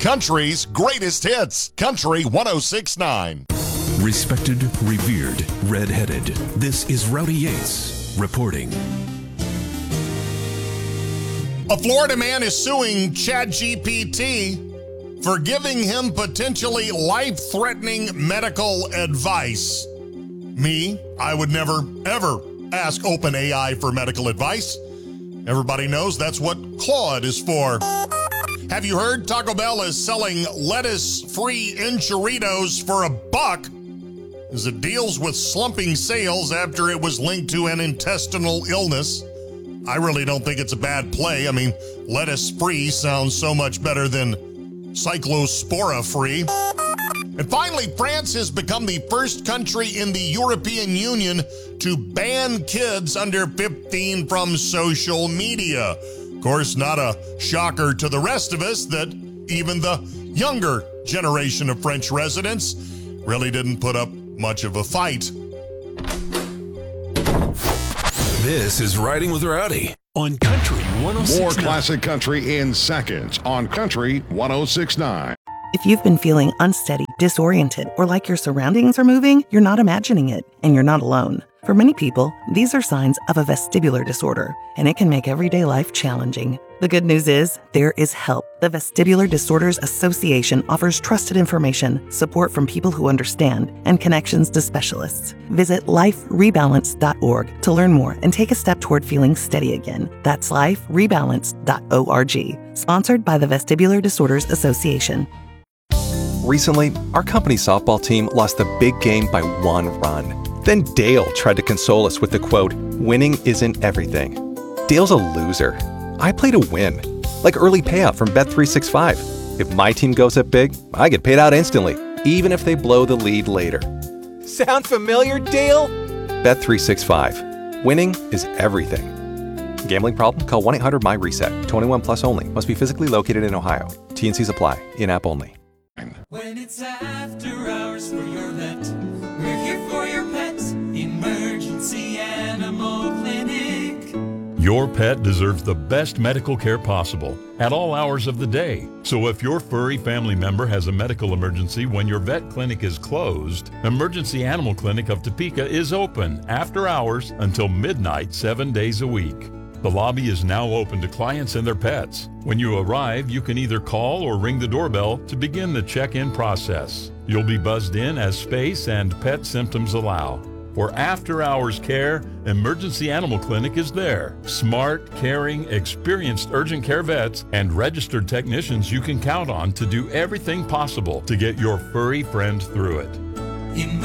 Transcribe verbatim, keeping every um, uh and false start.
Country's greatest hits, Country one oh six point nine. Respected, revered, red-headed. This is Rowdy Yates reporting. A Florida man is suing ChatGPT for giving him potentially life-threatening medical advice. Me, I would never, ever ask OpenAI for medical advice. Everybody knows that's what Claude is for. Have you heard Taco Bell is selling lettuce-free enchiladas for a buck as it deals with slumping sales after it was linked to an intestinal illness? I really don't think it's a bad play. I mean, lettuce-free sounds so much better than cyclospora-free. And finally, France has become the first country in the European Union to ban kids under fifteen from social media. Of course, not a shocker to the rest of us that even the younger generation of French residents really didn't put up much of a fight. This is Riding with Rowdy on Country one oh six point nine. More classic country in seconds on Country one oh six point nine. If you've been feeling unsteady, disoriented, or like your surroundings are moving, you're not imagining it, and you're not alone. For many people, these are signs of a vestibular disorder, and it can make everyday life challenging. The good news is, there is help. The Vestibular Disorders Association offers trusted information, support from people who understand, and connections to specialists. Visit life rebalance dot org to learn more and take a step toward feeling steady again. That's life rebalance dot org. Sponsored by the Vestibular Disorders Association. Recently, our company softball team lost the big game by one run. Then Dale tried to console us with the quote, "Winning isn't everything." Dale's a loser. I play to win, like early payout from Bet three sixty-five. If my team goes up big, I get paid out instantly, even if they blow the lead later. Sound familiar, Dale? Bet three sixty-five. Winning is everything. Gambling problem? Call one eight hundred M Y reset. twenty-one plus only. Must be physically located in Ohio. T N Cs apply. In-app only. When it's after hours for your vet, we're here for your pet. Emergency Animal Clinic. Your pet deserves the best medical care possible at all hours of the day. So if your furry family member has a medical emergency when your vet clinic is closed, Emergency Animal Clinic of Topeka is open after hours until midnight, seven days a week. The lobby is now open to clients and their pets. When you arrive, you can either call or ring the doorbell to begin the check-in process. You'll be buzzed in as space and pet symptoms allow. For after-hours care, Emergency Animal Clinic is there. Smart, caring, experienced urgent care vets and registered technicians you can count on to do everything possible to get your furry friend through it.